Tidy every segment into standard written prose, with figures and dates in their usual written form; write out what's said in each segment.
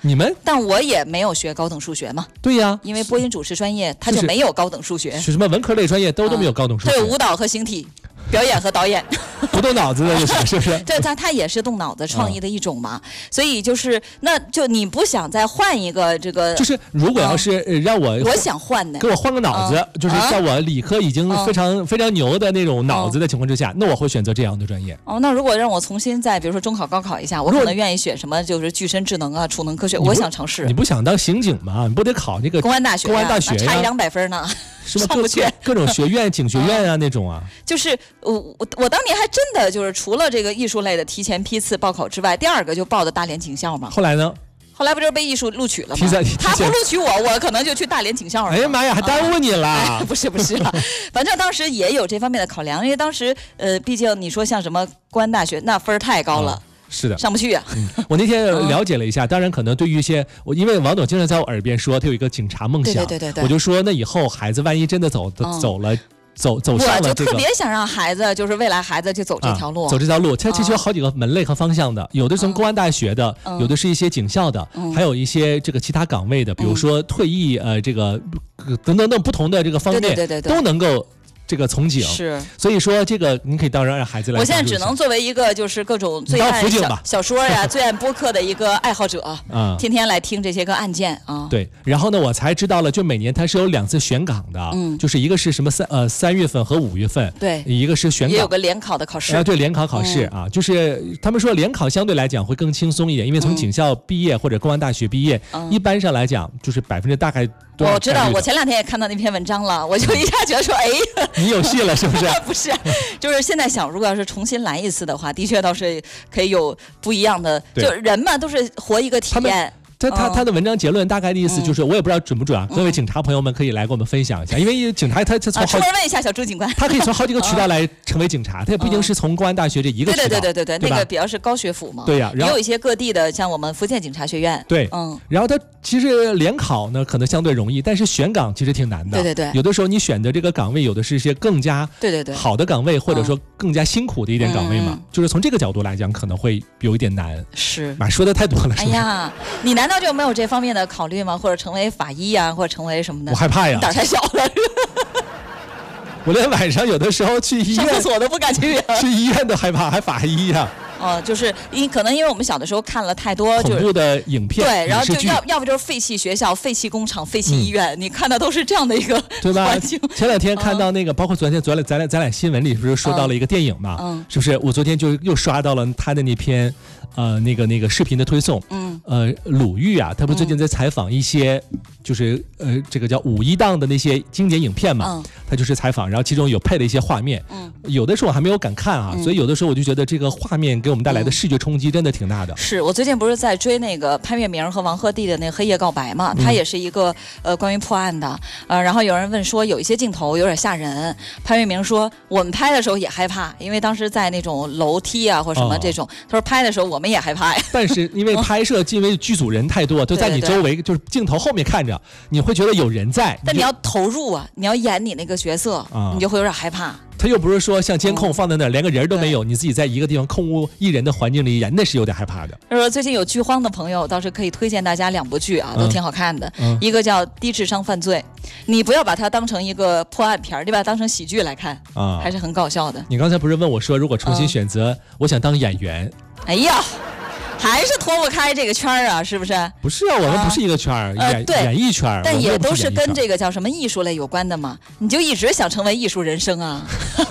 你们？ 但我也没有学高等数学嘛。 对呀， 因为播音主持专业它就没有高等数学， 是什么文科类专业都没有高等数学。 对，舞蹈和形体。表演和导演不动脑子的是不是？ 对，他也是动脑子创意的一种嘛。所以就是那就你不想再换一个这个， 就是如果要是让我想换的， 给我换个脑子，就是像我理科已经非常牛的那种脑子的情况之下，那我会选择这样的专业。 那如果让我重新再比如说中考高考一下，我可能愿意选什么就是具身智能啊、储能科学，我想尝试。 你不想当刑警吗？你不得考那个公安大学？ 公安大学差100-200分呢。 是吧？各种学院、警学院啊那种啊。 就是我当年还真的就是除了这个艺术类的提前批次报考之外，第二个就报的大连警校嘛。 后来呢？ 后来不就是被艺术录取了吗？他不录取我可能就去大连警校了。 哎呀妈呀，还耽误你了！ 不是，反正当时也有这方面的考量，因为当时毕竟你说像什么公安大学，那分太高了。 是的， 上不去啊。 我那天了解了一下，当然可能对于一些因为王董经常在我耳边说他有一个警察梦想， 对， 我就说那以后孩子万一真的走上了我就特别想让孩子，就是未来孩子就走这条路， 走这条路。它其实有好几个门类和方向的，有的是从公安大学的，有的是一些警校的，还有一些这个其他岗位的，比如说退役这个等不同的这个方面， 对都能够。这个从警是， 所以说这个你可以当然让孩子来。 我现在只能作为一个就是各种罪案小说呀、罪案播客的一个爱好者天天来听这些个案件啊。 对，然后呢，我才知道了，就每年它是有2次选岗的，就是一个是什么3月份和5月份， 对， 一个是选岗， 也有个联考的考试。 对，联考考试啊，就是他们说联考相对来讲会更轻松一点，因为从警校毕业或者公安大学毕业，一般上来讲就是大概。 我知道，我前2天也看到那篇文章了，我就一下觉得说，哎， 你有戏了是不是？ 不是，就是现在想，如果要是重新来一次的话，的确倒是可以有不一样的，就人嘛都是活一个体验。 他的文章结论大概的意思就是，我也不知道准不准啊。各位警察朋友们可以来给我们分享一下，因为警察他从出门问一下小朱警官， 他可以从好几个渠道来成为警察，他也不一定是从公安大学这一个渠道。 对，那个比较是高学府嘛。 对呀， 也有一些各地的，像我们福建警察学院。 对，然后他其实联考呢可能相对容易，但是选岗其实挺难的。 对， 有的时候你选的这个岗位，有的是一些更加好的岗位，或者说更加辛苦的一点岗位嘛。就是从这个角度来讲，可能会有一点难。 是， 说的太多了。 哎呀，你难道就没有这方面的考虑吗？或者成为法医啊，或者成为什么的？ 我害怕呀， 胆太小了。 我连晚上有的时候去医院上厕所都不敢去， 去医院都害怕，还法医呀。 就是可能因为我们小的时候看了太多恐怖的影片， 对，然后就要不就是废弃学校、废弃工厂、废弃医院，你看的都是这样的一个环境。 前2天看到那个，包括昨天咱俩新闻里不是说到了一个电影嘛？是不是？我昨天就又刷到了他的那篇那个视频的推送。鲁豫啊，他不是最近在采访一些就是这个叫5·1档的那些经典影片嘛？他就是采访，然后其中有配了一些画面。有的时候我还没有敢看啊，所以有的时候我就觉得这个画面给我们带来的视觉冲击真的挺大的。 是我最近不是在追那个潘粤明和王鹤棣的那个《黑夜告白》嘛？他也是一个关于破案的。然后有人问说有一些镜头有点吓人，潘粤明说我们拍的时候也害怕，因为当时在那种楼梯啊或什么这种，他说拍的时候我们也害怕呀。 但是因为拍摄因为剧组人太多，都在你周围，就是镜头后面看着，你会觉得有人在。 但你要投入啊，你要演你那个角色，你就会有点害怕。 他又不是说像监控放在那儿，连个人都没有，你自己在一个地方空无一人的环境里演，那是有点害怕的。 说最近有剧荒的朋友，倒是可以推荐大家2部剧啊，都挺好看的。一个叫《低智商犯罪》，你不要把它当成一个破案片，你把它当成喜剧来看啊，还是很搞笑的。 你刚才不是问我说，如果重新选择，我想当演员。 哎呀。还是脱不开这个圈啊，是不是？ 不是啊，我们不是一个圈演艺圈， 但也都是跟这个叫什么艺术类有关的嘛。你就一直想成为艺术人生啊？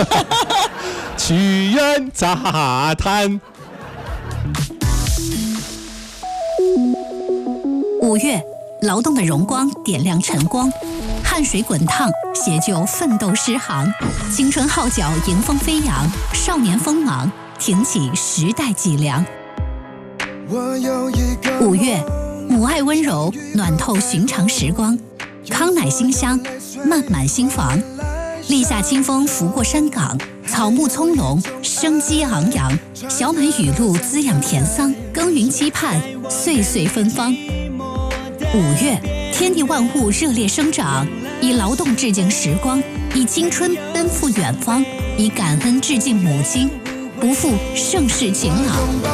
曲苑杂谈。 5月，劳动的荣光点亮晨光，汗水滚烫，写就奋斗诗行，青春号角迎风飞扬，少年锋芒挺起时代脊梁。5月，母爱温柔暖透寻常时光，康乃馨香漫满心房，立夏清风拂过山岗，草木葱茏生机昂扬，小满雨露滋养田桑，耕耘期盼岁岁芬芳。5月，天地万物热烈生长，以劳动致敬时光，以青春奔赴远方，以感恩致敬母亲，不负盛世晴朗。